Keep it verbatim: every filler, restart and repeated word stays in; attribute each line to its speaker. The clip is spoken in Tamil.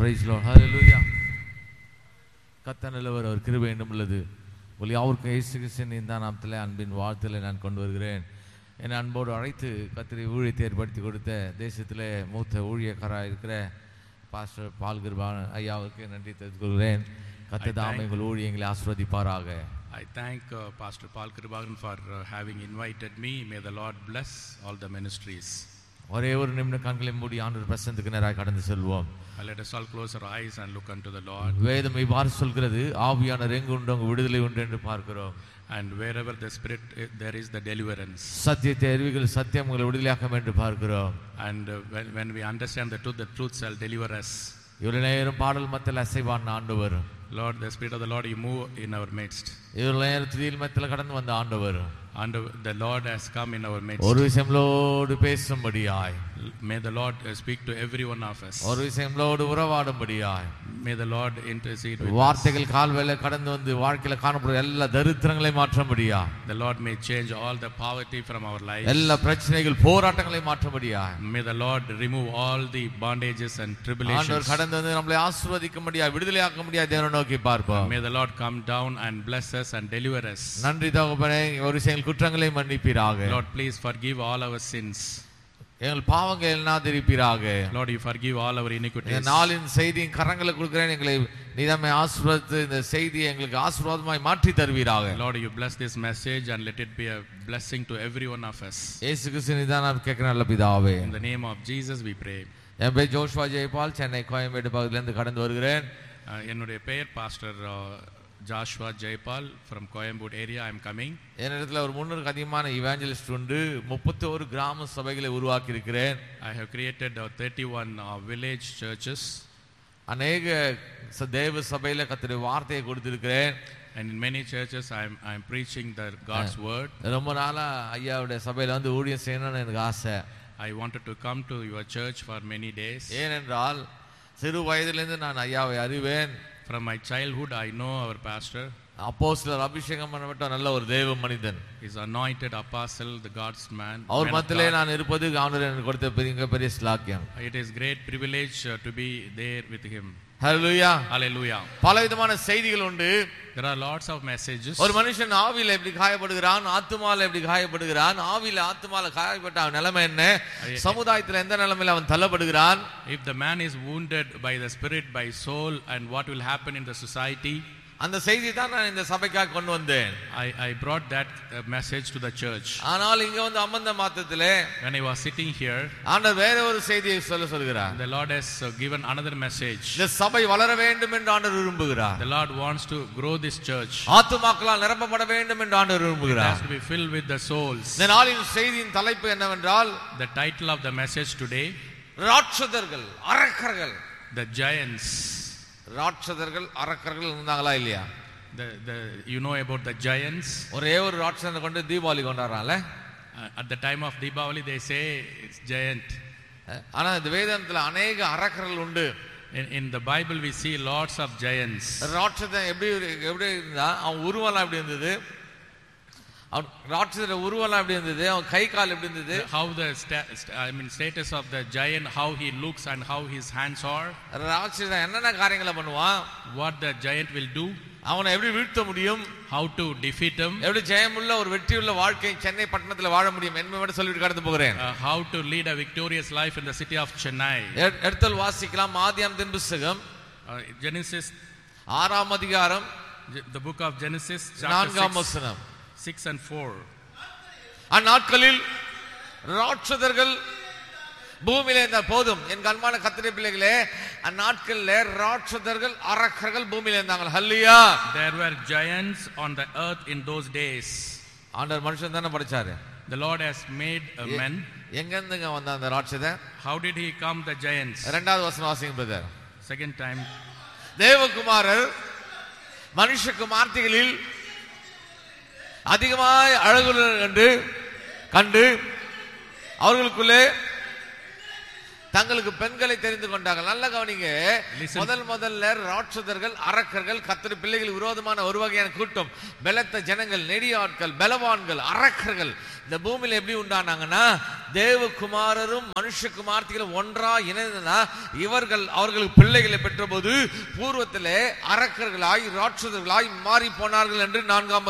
Speaker 1: Praise Lord. Hallelujah. கர்த்தர் அவர் கிருபை என்னும் உள்ளது. உங்கள் யாவருக்கும் இயேசு கிறிஸ்துவின் இந்த நாமத்திலே அன்பின் வாழ்த்திலே நான் கொண்டு வருகிறேன். என்னை அன்போடு அழைத்து கர்த்தரை ஊழியத்தை ஏற்படுத்தி கொடுத்த தேசத்திலே மூத்த ஊழியக்காரராக இருக்கிற பாஸ்டர் பால் கிருபாகரன் ஐயாவுக்கு நன்றி தெரிவித்துக் கொள்கிறேன். கர்த்தர் தாமே உங்கள் ஊழியங்களை ஆசீர்வதிப்பாராக.
Speaker 2: I thank uh, Pastor Paul Kribagaran for uh, having invited me. May the Lord bless all the ministries.
Speaker 1: ஒரே ஒரு நிமிடம் கண்களை மூடி ஆண்டவர் பிரசன்னத்துக்கு நேராக கடந்து செல்வோம்.
Speaker 2: Let us all close our eyes and look unto the Lord.
Speaker 1: வேதம் இவ்வாறு சொல்கிறது, ஆவியானவர் எங்கு உண்டு அங்கு விடுதலை உண்டு என்று பார்க்கிறோம்.
Speaker 2: And wherever the Spirit, there is the deliverance.
Speaker 1: சத்தியத்தை அறிவிகள் சத்தியம் உங்களை விடுதலையாக்கும் என்று பார்க்கிறோம்.
Speaker 2: And uh, when, when we understand the truth, the truth shall deliver us.
Speaker 1: இவ்வளவு நேரம் பாடல் மத்தியில் அசைவான ஆண்டவர்.
Speaker 2: Lord, the Spirit of the Lord, you move in our midst.
Speaker 1: இவ்வளவு நேரம் துதியில் மத்தியில் கடந்து வந்த ஆண்டவர்.
Speaker 2: And the Lord has come in our midst.
Speaker 1: ஒரு விஷயங்களோடு பேசும்படியாய்.
Speaker 2: May the Lord speak to every one of us.
Speaker 1: ஒரு விஷயங்களோடு உறவாடும்படியாய்.
Speaker 2: May the Lord intercede with us.
Speaker 1: வார்த்தைகள் கால்வேளை கடந்து வந்து வாழ்க்கையில காணப்படுற எல்லா தரித்திரங்களை மாற்றும்படியா.
Speaker 2: The Lord may change all the poverty from our lives.
Speaker 1: எல்லா பிரச்சனைகள் போராட்டங்களை மாற்றும்படியா.
Speaker 2: May the Lord remove all the bondages and tribulations.
Speaker 1: ஆண்டவர் கடந்து வந்து நம்மை ஆசீர்வதிக்கும்படியா, விடுதலையாக்கும்படியா தேவனை நோக்கி பார்ப்போம்.
Speaker 2: May the Lord come down and bless us and deliver us.
Speaker 1: நன்றி தகப்பனே, ஒரு விஷயம் குற்றங்களை மன்னிப்பீராக.
Speaker 2: Lord, please forgive all our sins.
Speaker 1: எங்கள் பாவங்களை எண்ணாதிருப்பீராக.
Speaker 2: Lord, you forgive all our iniquities.
Speaker 1: இந்த நாளின் செய்தியின் கரங்களை கொடுக்கிறேன். எங்களை நீதாமே ஆசீர்வதித்து இந்த செய்தியை எங்களுக்கு ஆசீர்வாதமாய் மாற்றி தருவீராக.
Speaker 2: Lord, you bless this message and let it be a blessing to every one of us.
Speaker 1: இயேசு கிறிஸ்துவின் நீதான் நான் கேட்கிறேன் நல்ல பிதாவே.
Speaker 2: In the name of Jesus we pray.
Speaker 1: என் பேர் ஜோஷ்வா ஜெயபால், சென்னை கோயம்பேடு பகுதியிலிருந்து கடந்து வருகிறேன்.
Speaker 2: என்னுடைய பெயர் pastor Joshua Jayapal from Coimbatore area. I am coming.
Speaker 1: என்னிடத்துல ஒரு முன்னூறுக்கு அதிகமான இவாஞ்சலிஸ்ட் உண்டு. முப்பத்தி ஒரு கிராம சபைகளை உருவாக்கி இருக்கிறேன்.
Speaker 2: I have created uh, thirty-one uh, village churches.
Speaker 1: அநேக தேவ சபையில கர்த்தருடைய வார்த்தையை கொடுத்திருக்கிறேன்.
Speaker 2: And in many churches I am I am preaching the God's word.
Speaker 1: ரொம்ப நாளா ஐயாவுடைய சபையில வந்து ஊழியம் செய்யணும்னு எனக்கு ஆசை.
Speaker 2: I wanted to come to your church for many days.
Speaker 1: ஏனென்றால் சிறு வயதிலிருந்து நான் ஐயாவை அறிவேன்.
Speaker 2: From my childhood I know our pastor.
Speaker 1: அப்போஸ்தலர் அபிஷேகம் பண்ணப்பட்ட நல்ல ஒரு தேவ மனிதன்.
Speaker 2: He's anointed apostle, the God's man.
Speaker 1: அவர் மத்தியிலே நான் இருப்பது ஆண்டவர் எனக்கு கொடுத்த பெரிய பெரிய ஸ்லாக்கியம்.
Speaker 2: It is great privilege uh, to be there with him.
Speaker 1: Hallelujah.
Speaker 2: Hallelujah.
Speaker 1: பல விதமான செய்திகள் உண்டு.
Speaker 2: There are lots of messages.
Speaker 1: ஒரு மனுஷன் ஆவியில எப்படி காயப்படுகிறான், ஆத்துமால எப்படி காயப்படுகிறான், ஆவியில ஆத்துமால காயப்பட்ட அவன் நிலைமை என்ன, சமுதாயத்தில் எந்த நிலைமையில அவன் தள்ளப்படுகிறான்.
Speaker 2: If the man is wounded by the spirit, by soul, and what will happen in the society.
Speaker 1: அந்த செய்தி தான் நான் இந்த சபைக்காக கொண்டு வந்தேன்.
Speaker 2: I I brought that uh, message to the church.
Speaker 1: ஆனால் இங்க வந்து அமர்ந்த மாத்திரத்திலே
Speaker 2: when I was sitting here,
Speaker 1: ஆண்டவர் வேற ஒரு செய்தியை சொல்ல சொல்கிறார்.
Speaker 2: The Lord has uh, given another message.
Speaker 1: இந்த சபை வளர வேண்டும் என்று ஆண்டவர் விரும்புகிறார்.
Speaker 2: The Lord wants to grow this church.
Speaker 1: ஆத்துமாக்களால் நிரப்பப்பட வேண்டும் என்று ஆண்டவர் விரும்புகிறார்.
Speaker 2: It has to be filled with the souls.
Speaker 1: இந்த நாளின் செய்தியின் தலைப்பு என்னவென்றால்,
Speaker 2: the title of the message today,
Speaker 1: ராட்சதர்கள், அரக்கர்கள்.
Speaker 2: The giants.
Speaker 1: ராட்சதர்கள், அரக்கர்கள் இருந்தாங்களா இல்லையா?
Speaker 2: The the you know about the giants.
Speaker 1: ஒரே ஒரு ராட்சதனை கொண்டு Deepavali கொண்டாடுறாங்கல.
Speaker 2: At the time of Deepavali they say it's giant.
Speaker 1: ஆனா இந்த வேதத்துல अनेक அரக்கர்கள் உண்டு.
Speaker 2: In, in the Bible we see lots of giants.
Speaker 1: ராட்சதன் எப்படி எப்படி இருந்தா, அவன் உருவம் எப்படி இருந்தது, அவன் ராட்சதோட உருவம் எப்படி இருந்தது, அவன் கை கால் எப்படி இருந்தது,
Speaker 2: how the sta I mean status of the giant, how he looks and how his hands are.
Speaker 1: ராட்சதன் என்னென்ன காரியங்களை பண்ணுவான்,
Speaker 2: what the giant will do,
Speaker 1: அவனை எப்படி வீழ்த்த முடியும்,
Speaker 2: how to defeat him,
Speaker 1: எப்படி ஜெயமுள்ள ஒரு வெற்றியுள்ள வாழ்க்கை சென்னை பட்டணத்துல வாழ முடியும் என்பதை சொல்லிட்டு கடந்து போகிறேன்.
Speaker 2: uh, how to lead a victorious life in the city of Chennai.
Speaker 1: எடுத்தல் வாசிக்கலாம். ஆதியாகமத்தின் புத்தகம்
Speaker 2: uh, Genesis
Speaker 1: ஆறாம் அதிகாரம்,
Speaker 2: the book of Genesis
Speaker 1: நான்காம் வசனம்.
Speaker 2: six and four.
Speaker 1: அந்நாட்களில் ராட்சதர்கள் பூமியிலே இருந்த போதும். என் கண்மான கர்த்தருடைய பிள்ளைகளே, அந்நாட்களில் ராட்சதர்கள், அரக்கர்கள் பூமியில இருந்தாங்க. ஹல்லேலூயா.
Speaker 2: There were giants on the earth in those days.
Speaker 1: ஆண்டவர் மனுஷன் தானே படைச்சாரு.
Speaker 2: The Lord has made a man.
Speaker 1: எங்க இருந்துங்க வந்த அந்த ராட்சதன்?
Speaker 2: How did he come, the giants?
Speaker 1: இரண்டாவது வசனம் வாசிங்க பிரதர்.
Speaker 2: Second time.
Speaker 1: தேவகுமாரர் மனுஷகுமார்த்திகளில் அதிகமாய் அழகுள்ளவர் என்று கண்டு அவர்களுக்குள்ளே தங்களுக்கு பெண்களை தெரிந்து கொண்டார்கள். நல்ல கவனிங்க. முதல் முதல்ல ராட்சதர்கள், அரக்கர்கள், கர்த்தருடைய பிள்ளைகள் விரோதமான ஒரு வகையான கூட்டம், பலத்த ஜனங்கள், நெடிய ஆட்கள், பலவான்கள், அரக்கர்கள் இந்த பூமியில எப்படி உண்டானாங்கன்னா, தேவகுமாரரும் மனுஷகுமார்த்திகளும் ஒன்றா இணைந்தனா இவர்கள் அவர்களுக்கு பிள்ளைகளை பெற்ற போது பூர்வத்திலே அரக்கர்களாய் ராட்சதர்களாய் மாறி போனார்கள் என்று நான்காம்